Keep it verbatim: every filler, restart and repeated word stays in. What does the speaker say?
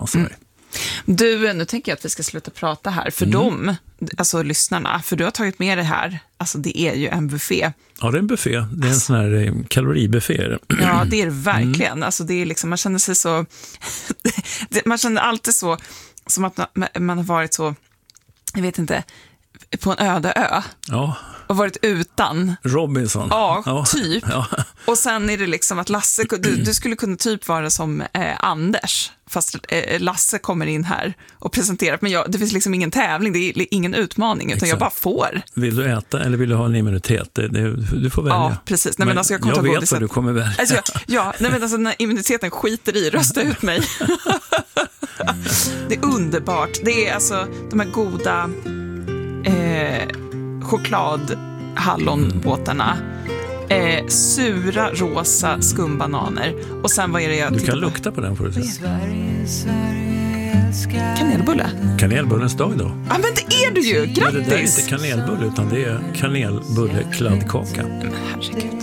någonstans. Mm. Du, nu tänker jag att vi ska sluta prata här. För mm. dem, alltså lyssnarna, för du har tagit med det här. Alltså det är ju en buffé. Ja, det är en buffé. Det är en sån här kaloribuffé. Ja, det är det verkligen. Mm. Alltså det är liksom, man känner sig så... man känner alltid så, som att man har varit så, jag vet inte, på en öde ö. Ja. Och varit utan. Robinson. Ja, ja. typ. Ja. Och sen är det liksom att Lasse, du, du skulle kunna typ vara som eh, Anders. Fast eh, Lasse kommer in här och presenterar. Men jag, det finns liksom ingen tävling, det är ingen utmaning. Utan Exakt. Jag bara får. Vill du äta eller vill du ha en immunitet? Det, det, du får välja. Ja, precis. Nej, men alltså, jag kommer jag ta vet godiset. vad du kommer välja. Alltså, jag, ja, nej, men alltså, den här immuniteten skiter i, rösta ut mig. Det är underbart. Det är alltså de här goda eh, chokladhallonbåtarna. Eh, sura, rosa skumbananer. Och sen vad är det jag Du kan lukta på den får du se. Kanelbulle. Kanelbullens dag då. Ja, men det är du ju. Grattis. Men det där är inte kanelbulle utan det är kanelbullekladdkaka. Men herregud.